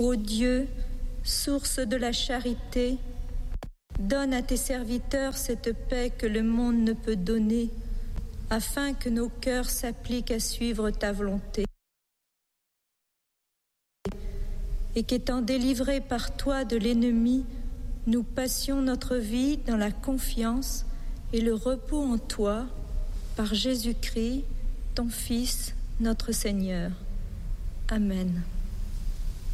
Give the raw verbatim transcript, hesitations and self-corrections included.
Ô Dieu, source de la charité, donne à tes serviteurs cette paix que le monde ne peut donner, afin que nos cœurs s'appliquent à suivre ta volonté. Et qu'étant délivrés par toi de l'ennemi, nous passions notre vie dans la confiance et le repos en toi, par Jésus-Christ, ton Fils, notre Seigneur. Amen.